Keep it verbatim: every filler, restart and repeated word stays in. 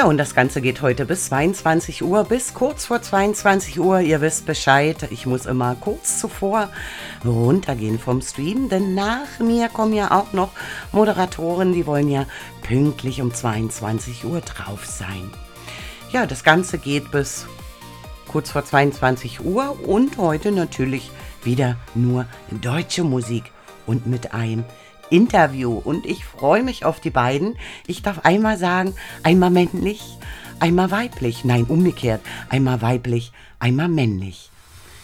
Ja, und das Ganze geht heute bis zweiundzwanzig Uhr, bis kurz vor zweiundzwanzig Uhr. Ihr wisst Bescheid, ich muss immer kurz zuvor runtergehen vom Stream, denn nach mir kommen ja auch noch Moderatoren, die wollen ja pünktlich um zweiundzwanzig Uhr drauf sein. Ja, das Ganze geht bis kurz vor zweiundzwanzig Uhr und heute natürlich wieder nur deutsche Musik und mit einem Interview. Und ich freue mich auf die beiden. Ich darf einmal sagen, einmal männlich, einmal weiblich. Nein, umgekehrt. Einmal weiblich, einmal männlich.